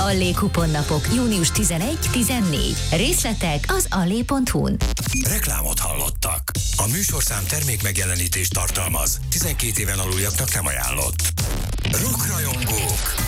Allé kuponnapok június 11-14. Részletek az allé.hu-n. Reklámot hallottak. A műsorszám termék megjelenítést tartalmaz. 12 éven aluljaknak nem ajánlott. Rockrajongók,